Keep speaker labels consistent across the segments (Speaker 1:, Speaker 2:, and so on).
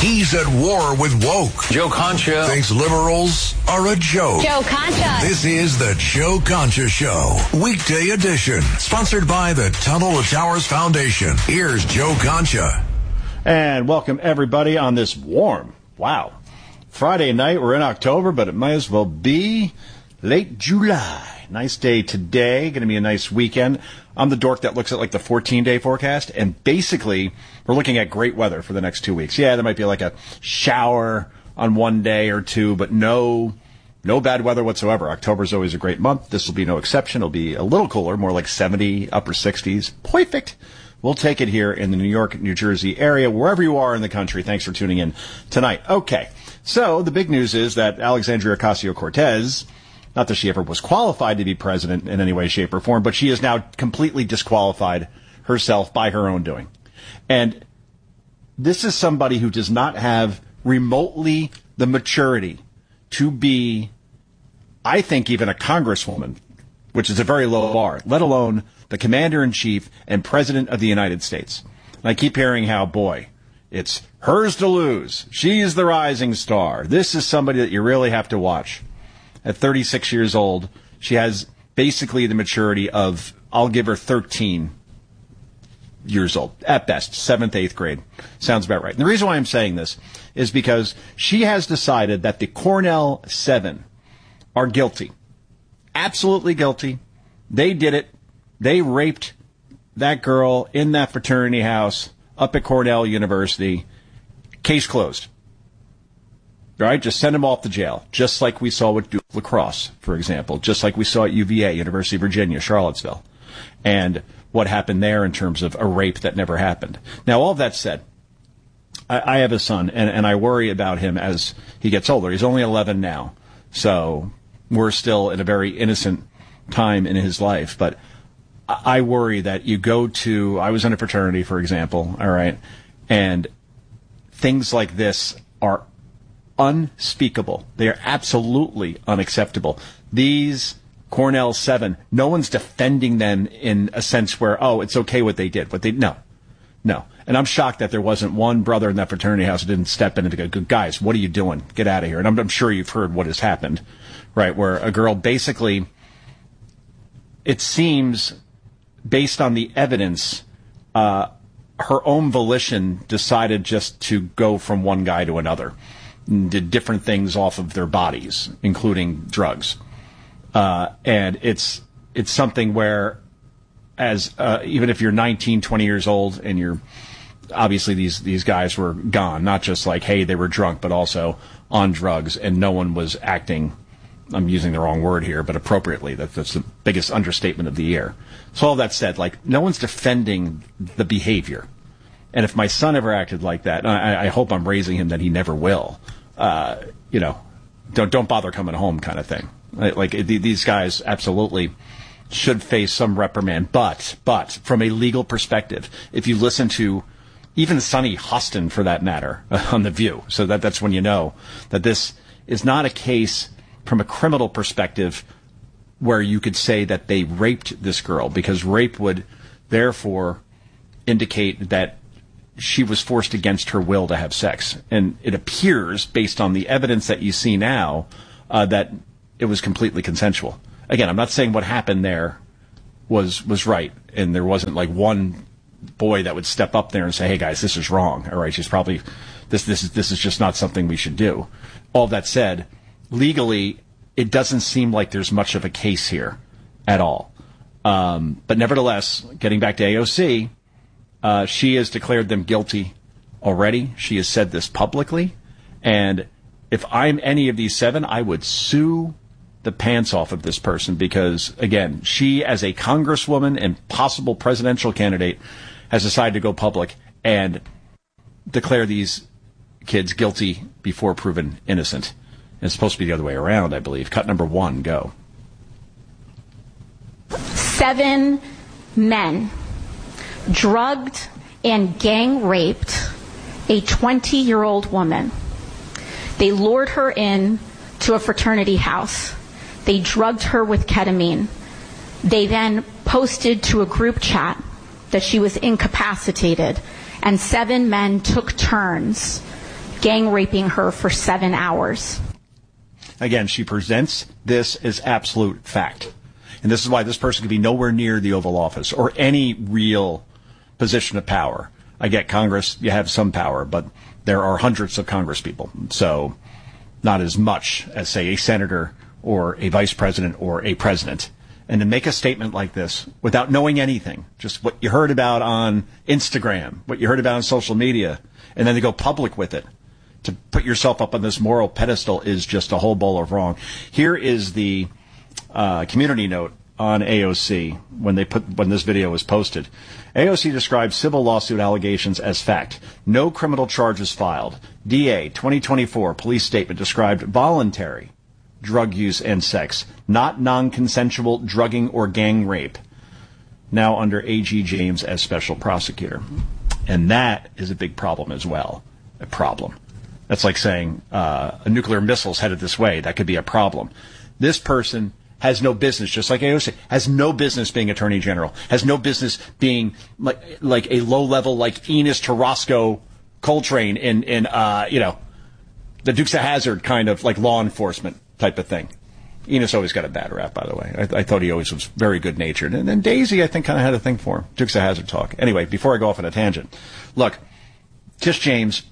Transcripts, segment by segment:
Speaker 1: He's at war with woke.
Speaker 2: Joe Concha
Speaker 1: Thinks liberals are a joke.
Speaker 3: Joe Concha.
Speaker 1: This is the Joe Concha Show, weekday edition, sponsored by the Tunnel to Towers Foundation. Here's Joe Concha.
Speaker 4: And welcome everybody on this warm, Friday night. We're in October, but it might as well be late July. Nice day today. Going to be a nice weekend. I'm the dork that looks at like the 14-day forecast, and basically we're looking at great weather for the next 2 weeks. Yeah, there might be like a shower on one day or two, but no bad weather whatsoever. October's always a great month. This will be no exception. It'll be a little cooler, more like 70, upper 60s. Perfect. We'll take it here in the New York, New Jersey area, wherever you are in the country. Thanks for tuning in tonight. Okay, so the big news is that Alexandria Ocasio-Cortez, not that she ever was qualified to be president in any way, shape, or form, but she is now completely disqualified herself by her own doing. And this is somebody who does not have remotely the maturity to be, I think, even a congresswoman, which is a very low bar, let alone the commander-in-chief and president of the United States. And I keep hearing how, boy, it's hers to lose. She's the rising star. This is somebody that you really have to watch. At 36 years old, she has basically the maturity of, I'll give her 13 years old, at best, 7th, 8th grade. Sounds about right. And the reason why I'm saying this is because she has decided that the Cornell 7 are guilty. Absolutely guilty. They did it. They raped that girl in that fraternity house up at Cornell University. Case closed. All right, just send them off to jail, just like we saw with Duke lacrosse, for example, just like we saw at UVA, University of Virginia, Charlottesville, and what happened there in terms of a rape that never happened. Now, all of that said, I have a son, and I worry about him as he gets older. He's only 11 now, so we're still in a very innocent time in his life, but I worry that you go to, I was in a fraternity, for example, all right, and things like this are unspeakable. They are absolutely unacceptable. These Cornell 7, no one's defending them in a sense where, oh, it's okay what they did. No. And I'm shocked that there wasn't one brother in that fraternity house who didn't step in and go, guys, what are you doing? Get out of here. And I'm sure you've heard what has happened, right, where a girl basically, it seems, based on the evidence, her own volition decided just to go from one guy to another. Did different things off of their bodies, including drugs. And it's something where, as even if you're 19, 20 years old, and you're obviously these guys were gone, not just like, hey, they were drunk, but also on drugs, and no one was acting, I'm using the wrong word here, but appropriately. That's the biggest understatement of the year. So all that said, like, no one's defending the behavior. And if my son ever acted like that, I hope I'm raising him that he never will. Don't bother coming home kind of thing. Like these guys absolutely should face some reprimand. But from a legal perspective, if you listen to even Sonny Hostin, for that matter, on The View, so that's when you know that this is not a case from a criminal perspective where you could say that they raped this girl, because rape would therefore indicate that she was forced against her will to have sex. And it appears, based on the evidence that you see now, that it was completely consensual. Again, I'm not saying what happened there was right, and there wasn't like one boy that would step up there and say, hey guys, this is wrong. All right, she's probably, this is just not something we should do. All that said, legally, it doesn't seem like there's much of a case here at all. But nevertheless, getting back to AOC, she has declared them guilty already. She has said this publicly. And if I'm any of these 7, I would sue the pants off of this person, because, again, she, as a congresswoman and possible presidential candidate, has decided to go public and declare these kids guilty before proven innocent. And it's supposed to be the other way around, I believe. Cut number 1, go.
Speaker 3: 7 men drugged and gang raped a 20-year-old woman. They lured her in to a fraternity house. They drugged her with ketamine. They then posted to a group chat that she was incapacitated, and 7 men took turns gang raping her for 7 hours.
Speaker 4: Again, she presents this as absolute fact. And this is why this person could be nowhere near the Oval Office or any real position of power. I get Congress, you have some power, but there are hundreds of Congress people. So not as much as, say, a senator or a vice president or a president. And to make a statement like this without knowing anything, just what you heard about on Instagram, what you heard about on social media, and then to go public with it, to put yourself up on this moral pedestal is just a whole bowl of wrong. Here is the community note on AOC when this video was posted. AOC describes civil lawsuit allegations as fact. No criminal charges filed. DA 2024 police statement described voluntary drug use and sex, not non-consensual drugging or gang rape. Now under A.G. James as special prosecutor. And that is a big problem as well. A problem. That's like saying a nuclear missile's headed this way. That could be a problem. This person has no business, just like AOC, has no business being Attorney General, has no business being like a low-level, like Enos Tarasco Coltrane in the Dukes of Hazzard kind of like law enforcement type of thing. Enos always got a bad rap, by the way. I thought he always was very good-natured. And then Daisy, I think, kind of had a thing for him. Dukes of Hazzard talk. Anyway, before I go off on a tangent, look, Tish James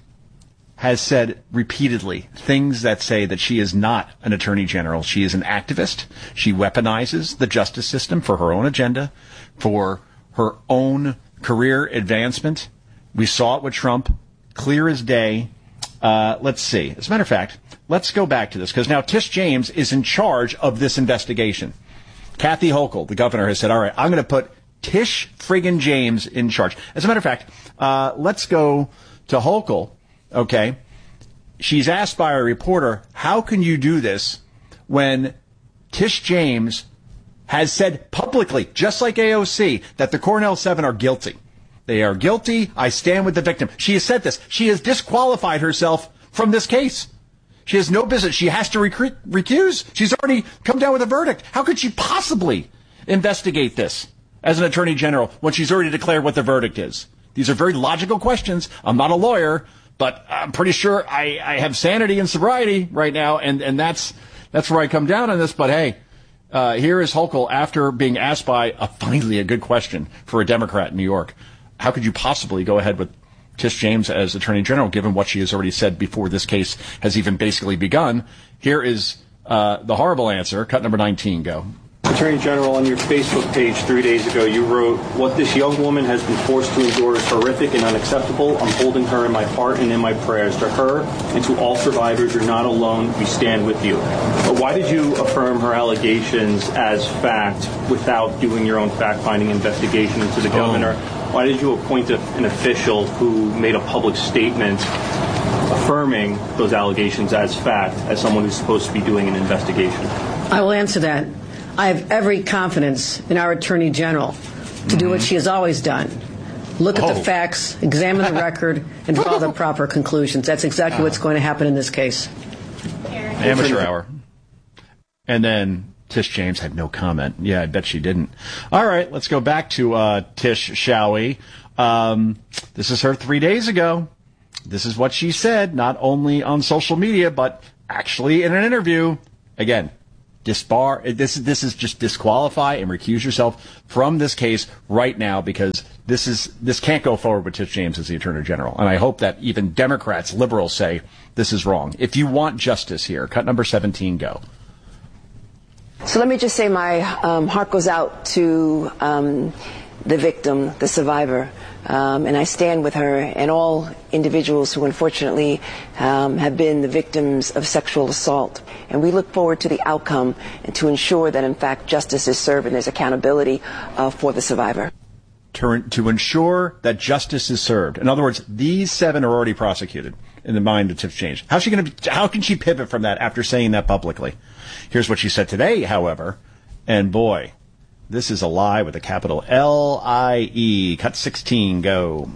Speaker 4: has said repeatedly things that say that she is not an attorney general. She is an activist. She weaponizes the justice system for her own agenda, for her own career advancement. We saw it with Trump, clear as day. Let's see. As a matter of fact, let's go back to this, because now Tish James is in charge of this investigation. Kathy Hochul, the governor, has said, all right, I'm going to put Tish friggin' James in charge. As a matter of fact, let's go to Hochul. Okay. She's asked by a reporter, how can you do this when Tish James has said publicly, just like AOC, that the Cornell 7 are guilty. They are guilty. I stand with the victim. She has said this. She has disqualified herself from this case. She has no business. She has to recuse. She's already come down with a verdict. How could she possibly investigate this as an attorney general when she's already declared what the verdict is? These are very logical questions. I'm not a lawyer, but I'm pretty sure I have sanity and sobriety right now, and that's where I come down on this. But hey, here is Hochul after being asked by finally a good question for a Democrat in New York. How could you possibly go ahead with Tish James as Attorney General, given what she has already said before this case has even basically begun? Here is the horrible answer. Cut number 19, go.
Speaker 2: Attorney General, on your Facebook page 3 days ago, you wrote, what this young woman has been forced to endure is horrific and unacceptable. I'm holding her in my heart and in my prayers. To her and to all survivors, you're not alone. We stand with you. But why did you affirm her allegations as fact without doing your own fact-finding investigation into the governor? Why did you appoint an official who made a public statement affirming those allegations as fact as someone who's supposed to be doing an investigation?
Speaker 5: I will answer that. I have every confidence in our Attorney General to do what she has always done. Look at the facts, examine the record, and draw the proper conclusions. That's exactly what's going to happen in this case.
Speaker 4: Amateur hour. And then Tish James had no comment. Yeah, I bet she didn't. All right, let's go back to Tish, shall we? This is her 3 days ago. This is what she said, not only on social media, but actually in an interview. Again, this is just disqualify and recuse yourself from this case right now, because this can't go forward with Tish James as the Attorney General. And I hope that even Democrats, liberals say this is wrong. If you want justice here, cut number 17, go.
Speaker 6: So let me just say my heart goes out to the victim, the survivor, and I stand with her and all individuals who unfortunately have been the victims of sexual assault. And we look forward to the outcome and to ensure that, in fact, justice is served and there's accountability for the survivor.
Speaker 4: To ensure that justice is served. In other words, these 7 are already prosecuted in the mind of Tish James. How can she pivot from that after saying that publicly? Here's what she said today, however, and boy, this is a lie with a capital L-I-E. Cut 16, go.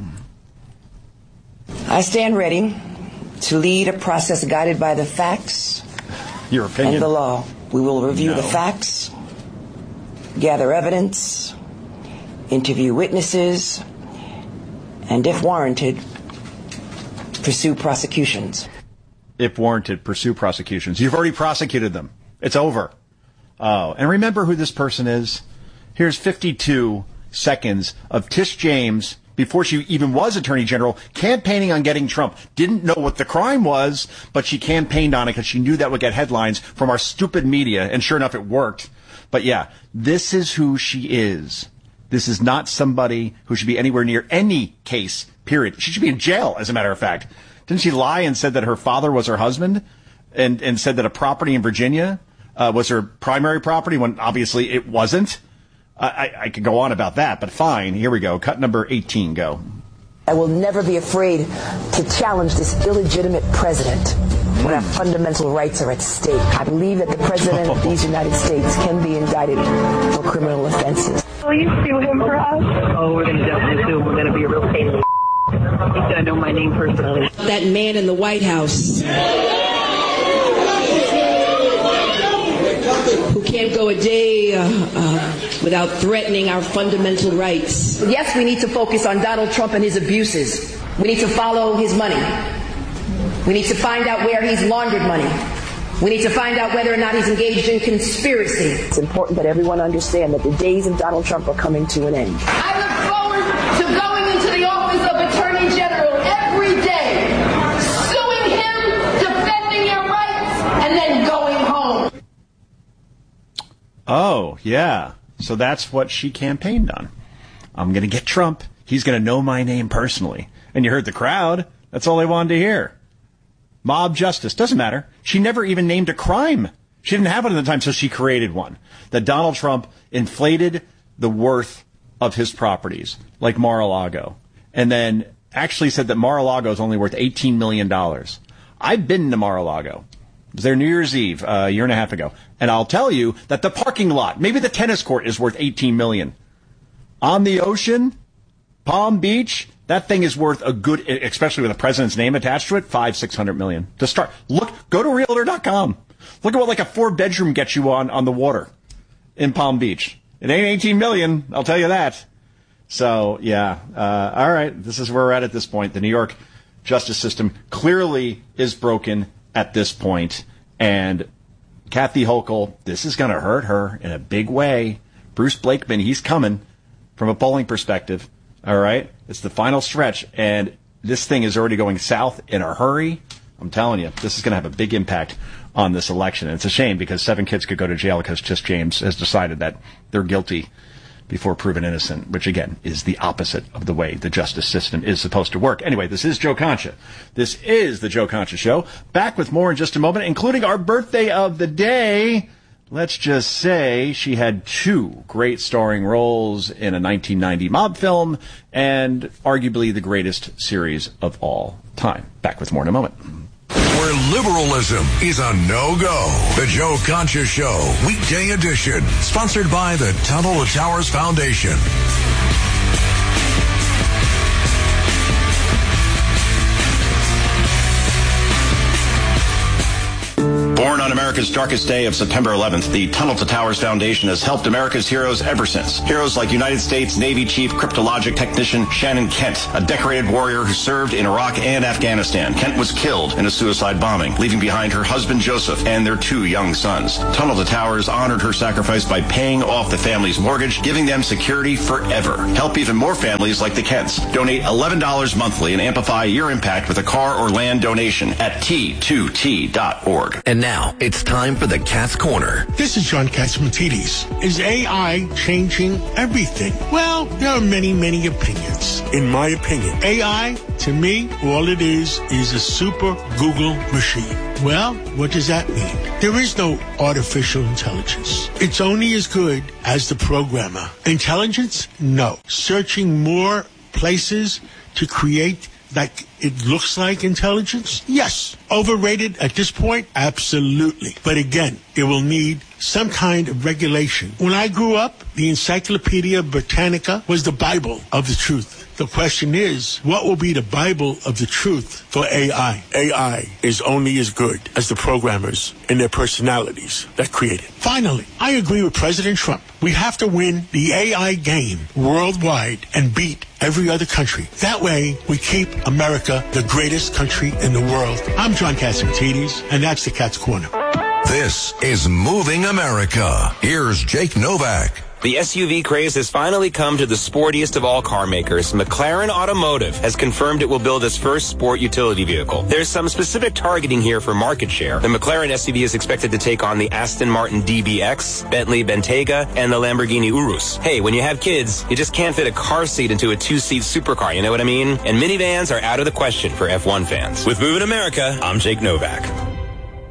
Speaker 6: I stand ready to lead a process guided by the facts
Speaker 4: Your opinion?
Speaker 6: and the law. We will review the facts, gather evidence, interview witnesses, and if warranted, pursue prosecutions.
Speaker 4: If warranted, pursue prosecutions. You've already prosecuted them. It's over. Oh, and remember who this person is? Here's 52 seconds of Tish James, before she even was Attorney General, campaigning on getting Trump. Didn't know what the crime was, but she campaigned on it because she knew that would get headlines from our stupid media, and sure enough, it worked. But yeah, this is who she is. This is not somebody who should be anywhere near any case, period. She should be in jail, as a matter of fact. Didn't she lie and said that her father was her husband and said that a property in Virginia was her primary property when obviously it wasn't? I could go on about that, but fine. Here we go. Cut number 18, go.
Speaker 6: I will never be afraid to challenge this illegitimate president when our fundamental rights are at stake. I believe that the president of these United States can be indicted for criminal offenses.
Speaker 7: Will you sue him for us?
Speaker 8: Oh, we're going to definitely sue him. We're going to be a real pain in the He's going to know my name personally.
Speaker 9: That man in the White House who can't go a day without threatening our fundamental rights.
Speaker 6: Yes, we need to focus on Donald Trump and his abuses. We need to follow his money. We need to find out where he's laundered money. We need to find out whether or not he's engaged in conspiracy. It's important that everyone understand that the days of Donald Trump are coming to an end.
Speaker 9: I look forward to going into the office of Attorney General every day, suing him, defending your rights, and then going home.
Speaker 4: Oh, yeah. So that's what she campaigned on. I'm going to get Trump. He's going to know my name personally. And you heard the crowd. That's all they wanted to hear. Mob justice. Doesn't matter. She never even named a crime. She didn't have it at the time, so she created one. That Donald Trump inflated the worth of his properties, like Mar-a-Lago. And then actually said that Mar-a-Lago is only worth $18 million. I've been to Mar-a-Lago. It was there New Year's Eve a year and a half ago. And I'll tell you that the parking lot, maybe the tennis court, is worth $18 million. On the ocean, Palm Beach, that thing is worth a good, especially with the president's name attached to it, $500-600 million. To start, go to Realtor.com. Look at what like a 4-bedroom gets you on the water in Palm Beach. It ain't $18 million, I'll tell you that. So, yeah, all right, this is where we're at this point. The New York justice system clearly is broken at this point, and Kathy Hochul, this is going to hurt her in a big way. Bruce Blakeman, he's coming from a polling perspective, all right? It's the final stretch, and this thing is already going south in a hurry. I'm telling you, this is going to have a big impact on this election. And it's a shame because 7 kids could go to jail because Tish James has decided that they're guilty before proven innocent, which, again, is the opposite of the way the justice system is supposed to work. Anyway, this is Joe Concha. This is the Joe Concha Show. Back with more in just a moment, including our birthday of the day. Let's just say she had 2 great starring roles in a 1990 mob film and arguably the greatest series of all time. Back with more in a moment.
Speaker 1: Where liberalism is a no-go. The Joe Concha Show, weekday edition. Sponsored by the Tunnel to Towers Foundation.
Speaker 10: Born on America's darkest day of September 11th, the Tunnel to Towers Foundation has helped America's heroes ever since. Heroes like United States Navy Chief Cryptologic Technician Shannon Kent, a decorated warrior who served in Iraq and Afghanistan. Kent was killed in a suicide bombing, leaving behind her husband Joseph and their 2 young sons. Tunnel to Towers honored her sacrifice by paying off the family's mortgage, giving them security forever. Help even more families like the Kents. Donate $11 monthly and amplify your impact with a car or land donation at T2T.org.
Speaker 11: And now, it's time for the Cat's Corner.
Speaker 12: This is John Catsimatidis. Is AI changing everything? Well, there are many, many opinions. In my opinion, AI, to me, all it is a super Google machine. Well, what does that mean? There is no artificial intelligence. It's only as good as the programmer. Intelligence? No. Searching more places to create like it looks like intelligence? Yes. Overrated at this point? Absolutely. But again, it will need some kind of regulation. When I grew up, the Encyclopedia Britannica was the Bible of the truth. The question is, what will be the Bible of the truth for AI? AI is only as good as the programmers and their personalities that create it. Finally, I agree with President Trump. We have to win the AI game worldwide and beat every other country. That way, we keep America the greatest country in the world. I'm John Catsimatidis, and that's the Cat's Corner.
Speaker 1: This is Moving America. Here's Jake Novak.
Speaker 7: The SUV craze has finally come to the sportiest of all car makers. McLaren Automotive has confirmed it will build its first sport utility vehicle. There's some specific targeting here for market share. The McLaren SUV is expected to take on the Aston Martin DBX, Bentley Bentayga, and the Lamborghini Urus. Hey, when you have kids, you just can't fit a car seat into a two-seat supercar, you know what I mean? And minivans are out of the question for F1 fans. With Moving America, I'm Jake Novak.